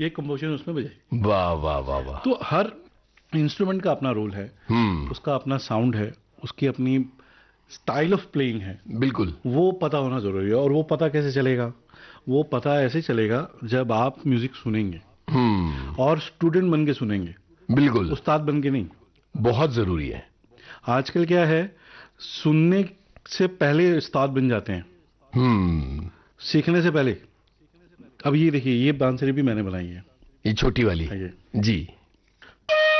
ये कंपोजिशन उसमें बजाई। वाह वाह वाह वाह। तो हर इंस्ट्रूमेंट का अपना रोल है, उसका अपना साउंड है, उसकी अपनी स्टाइल ऑफ प्लेइंग है। बिल्कुल। वो पता होना जरूरी है। और वो पता कैसे चलेगा? वो पता ऐसे चलेगा जब आप म्यूजिक सुनेंगे और स्टूडेंट बन के सुनेंगे, बिल्कुल। उस्ताद बन के नहीं। बहुत जरूरी है। आजकल क्या है, सुनने से पहले उस्ताद बन जाते हैं, सीखने से पहले। अब ये देखिए, ये बांसुरी भी मैंने बनाई है। ये छोटी वाली। हाँ, ये जी।